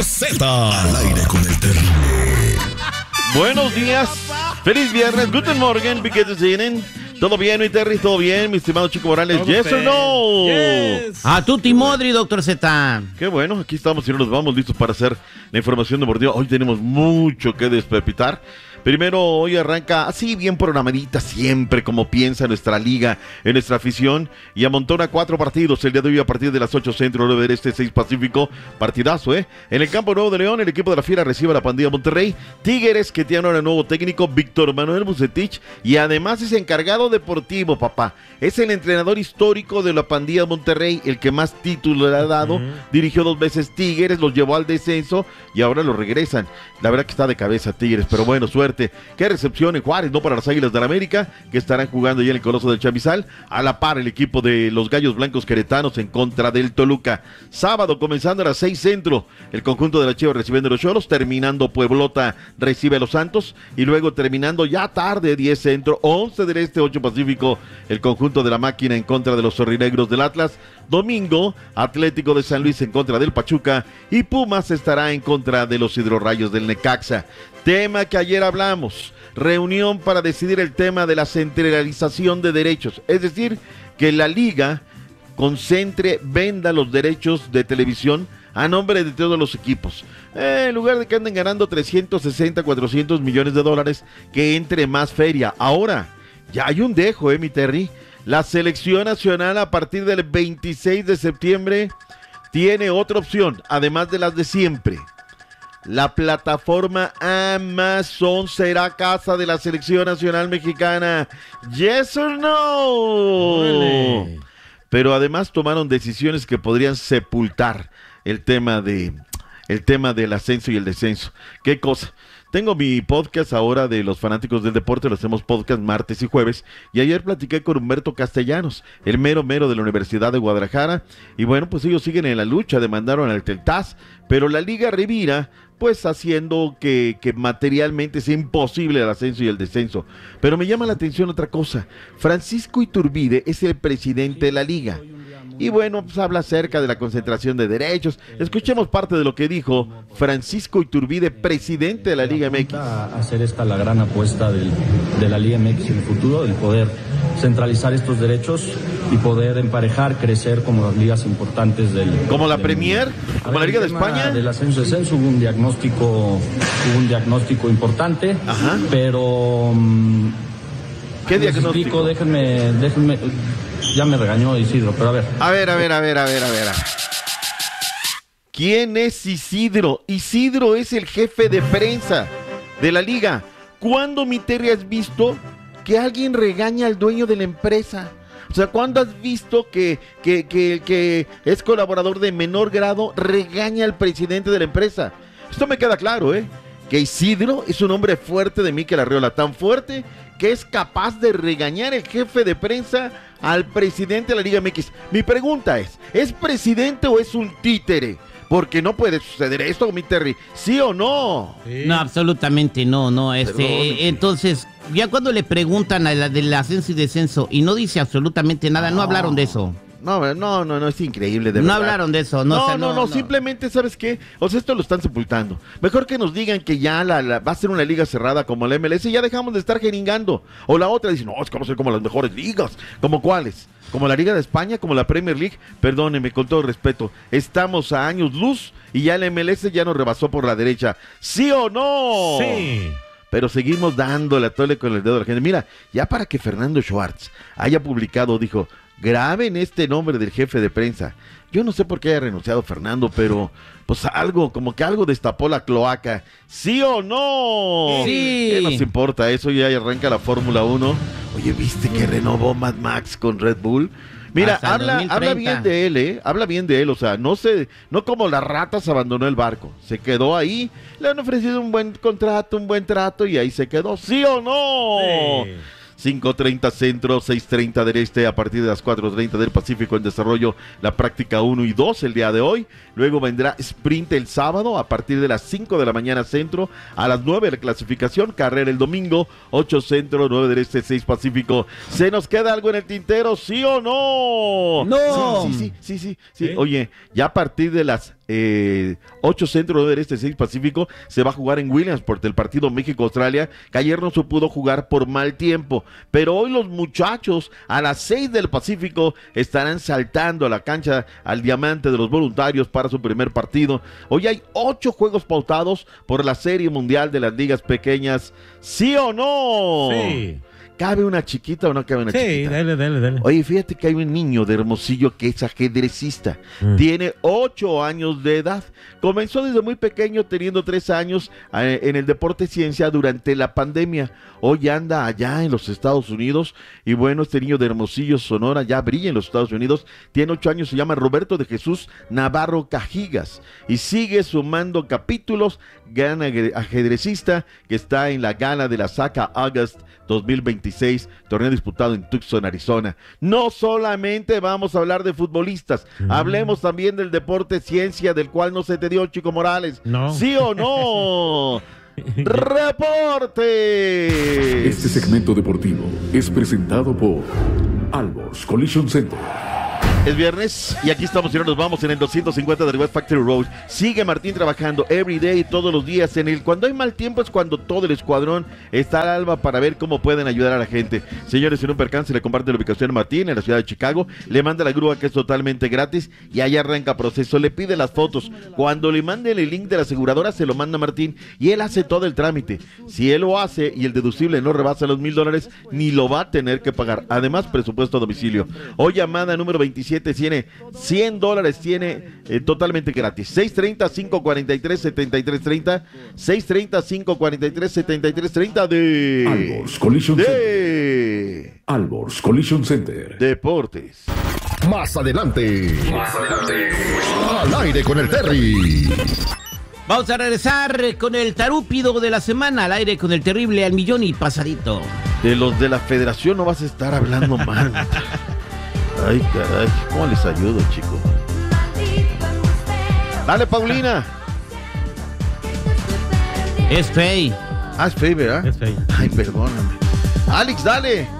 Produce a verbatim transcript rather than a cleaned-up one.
Z al aire con el terrible. Buenos días, feliz viernes, guten morgen, wie geht es Ihnen? ¿Todo bien, mi Terry? ¿Todo bien, mi estimado Chico Morales? ¿Yes or no? Yes. A tutti modri, doctor Z. Qué bueno, aquí estamos y nos vamos listos para hacer la información deportiva. Hoy tenemos mucho que despepitar. Primero, hoy arranca así bien programadita siempre, como piensa nuestra liga, en nuestra afición, y amontona cuatro partidos el día de hoy a partir de las ocho centro, nueve del este, seis pacífico. Partidazo, ¿eh? En el Campo Nuevo de León, el equipo de la Fiera recibe a la Pandilla Monterrey. Tigres, que tiene ahora un nuevo técnico, Víctor Manuel Bucetich, y además es encargado deportivo, papá. Es el entrenador histórico de la Pandilla Monterrey, el que más títulos le ha dado. Uh-huh. Dirigió dos veces Tigres, los llevó al descenso y ahora los regresan. La verdad que está de cabeza Tigres, pero bueno, suerte. Qué recepción en Juárez, no para las Águilas del América, que estarán jugando ya en el Coloso del Chamizal. A la par el equipo de los Gallos Blancos Queretanos en contra del Toluca. Sábado comenzando a las seis centro, el conjunto de la Chivas recibiendo a los Cholos, terminando Pueblota recibe a los Santos, y luego terminando ya tarde diez centro, once del este, ocho pacífico, el conjunto de la Máquina en contra de los Zorrinegros del Atlas. Domingo, Atlético de San Luis en contra del Pachuca, y Pumas estará en contra de los Hidrorrayos del Necaxa. Tema que ayer hablamos, reunión para decidir el tema de la centralización de derechos, es decir, que la liga concentre, venda los derechos de televisión a nombre de todos los equipos. Eh, en lugar de que anden ganando trescientos sesenta, cuatrocientos millones de dólares, que entre más feria. Ahora, ya hay un dejo, eh, mi Terry. La selección nacional a partir del veintiséis de septiembre tiene otra opción, además de las de siempre. La plataforma Amazon será casa de la selección nacional mexicana. ¿Yes or no? Vale. Pero además tomaron decisiones que podrían sepultar el tema de el tema del ascenso y el descenso. ¿Qué cosa? Tengo mi podcast ahora de los fanáticos del deporte, lo hacemos podcast martes y jueves, y ayer platiqué con Humberto Castellanos, el mero mero de la Universidad de Guadalajara, y bueno, pues ellos siguen en la lucha, demandaron al Teltaz, pero la Liga revira, pues haciendo que, que materialmente sea imposible el ascenso y el descenso. Pero me llama la atención otra cosa, Francisco Iturbide es el presidente de la Liga, y bueno, pues habla acerca de la concentración de derechos. Escuchemos parte de lo que dijo Francisco Iturbide, presidente de la Liga M X. Hacer esta la gran apuesta del, de la Liga M X en el futuro, el poder centralizar estos derechos y poder emparejar, crecer como las ligas importantes del... Como la del, Premier, como la Liga de España. Del ascenso-descenso hubo un diagnóstico, hubo un diagnóstico importante. Ajá. Pero... ¿Qué diagnóstico? Déjenme, déjenme... Ya me regañó Isidro, pero a ver. A ver, a ver, a ver, a ver, a ver. ¿Quién es Isidro? Isidro es el jefe de prensa de la liga. ¿Cuándo, mi Terry, has visto que alguien regaña al dueño de la empresa? O sea, ¿cuándo has visto que, que, que, que es colaborador de menor grado regaña al presidente de la empresa? Esto me queda claro, ¿eh? Que Isidro es un hombre fuerte de Mikel Arreola, tan fuerte que es capaz de regañar el jefe de prensa al presidente de la Liga M X. Mi pregunta es, ¿es presidente o es un títere? Porque no puede suceder esto, mi Terry, ¿sí o no? Sí. No, absolutamente no, no, este, Perdón, entonces, ya cuando le preguntan a la del ascenso y descenso y no dice absolutamente nada, no, no hablaron de eso. No, no, no, no, es increíble, de no verdad. No hablaron de eso. No, no, o sea, no, no, no, no, simplemente, ¿sabes qué? O sea, esto lo están sepultando. Mejor que nos digan que ya la, la, va a ser una liga cerrada como la M L S y ya dejamos de estar jeringando. O la otra dice, no, es que vamos a ser como las mejores ligas. ¿Como cuáles? Como la Liga de España, como la Premier League. Perdóneme, con todo respeto, estamos a años luz y ya la M L S ya nos rebasó por la derecha. ¿Sí o no? Sí. Pero seguimos dándole a tole con el dedo a la gente. Mira, ya para que Fernando Schwartz haya publicado, dijo, graben este nombre del jefe de prensa. Yo no sé por qué haya renunciado Fernando, pero pues algo, como que algo destapó la cloaca. ¿Sí o no? Sí. ¿Qué nos importa? Eso ya arranca la Fórmula uno. Oye, ¿viste que renovó Mad Max con Red Bull? Mira, habla, habla bien de él, ¿eh? Habla bien de él, o sea, no se, no como las ratas abandonó el barco. Se quedó ahí, le han ofrecido un buen contrato, un buen trato y ahí se quedó. ¿Sí o no? Sí. cinco treinta centro, seis treinta del este, a partir de las cuatro treinta del Pacífico en desarrollo la práctica uno y dos el día de hoy. Luego vendrá sprint el sábado a partir de las cinco de la mañana centro, a las nueve la clasificación, carrera el domingo, ocho centro, nueve del este, seis Pacífico. ¿Se nos queda algo en el tintero, sí o no? No. Sí, sí, sí, sí, sí, sí. ¿Eh? Oye, ya a partir de las eh, ocho Centro, nueve Este, seis Pacífico, se va a jugar en Williamsport, el partido México-Australia, que ayer no se pudo jugar por mal tiempo, pero hoy los muchachos a las seis del Pacífico estarán saltando a la cancha al Diamante de los Voluntarios para su primer partido. Hoy hay ocho juegos pautados por la Serie Mundial de las Ligas Pequeñas, ¿sí o no? Sí. ¿Cabe una chiquita o no cabe una Sí, chiquita? Sí, dale, dale, dale. Oye, fíjate que hay un niño de Hermosillo que es ajedrecista. Mm. Tiene ocho años de edad. Comenzó desde muy pequeño, teniendo tres años eh, en el deporte ciencia durante la pandemia. Hoy anda allá en los Estados Unidos. Y bueno, este niño de Hermosillo, Sonora, ya brilla en los Estados Unidos. Tiene ocho años, se llama Roberto de Jesús Navarro Cajigas. Y sigue sumando capítulos. Gran ajedrecista que está en la gala de la Saca August dos mil veintiséis, torneo disputado en Tucson, Arizona. No solamente vamos a hablar de futbolistas, mm. hablemos también del deporte ciencia, del cual no se te dio, Chico Morales. No. ¿Sí o no? ¡Reporte! Este segmento deportivo es presentado por Alborz Collision Center. Es viernes y aquí estamos y no nos vamos en el doscientos cincuenta del West Factory Road. Sigue Martín trabajando every day, todos los días. En el cuando hay mal tiempo es cuando todo el escuadrón está al alba para ver cómo pueden ayudar a la gente. Señores, en un percance le comparte la ubicación a Martín en la ciudad de Chicago. Le manda la grúa que es totalmente gratis y ahí arranca proceso. Le pide las fotos. Cuando le mande el link de la aseguradora se lo manda Martín y él hace todo el trámite. Si él lo hace y el deducible no rebasa los mil dólares, ni lo va a tener que pagar. Además, presupuesto a domicilio. Hoy llamada número veintisiete tiene cien dólares, tiene eh, totalmente gratis. seis treinta, cinco cuarenta y tres, setenta y tres treinta, seis treinta, cinco cuarenta y tres, setenta y tres treinta de Alborz Collision de Center. Alborz Collision Center. Deportes. Más adelante. Más adelante. Al aire con el Terry. Vamos a regresar con el tarúpido de la semana, al aire con el terrible al millón y pasadito. De los de la federación no vas a estar hablando mal. Ay, caray, ¿cómo les ayudo, chico? Dale, Paulina. Es Fey. Ah, es Fey, ¿verdad? Es Fey. Ay, perdóname. Alex, dale.